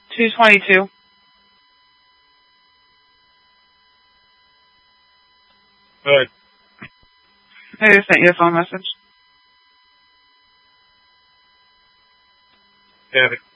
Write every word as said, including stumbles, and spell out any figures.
two twenty-two. Good. I just sent you a phone message. Got it.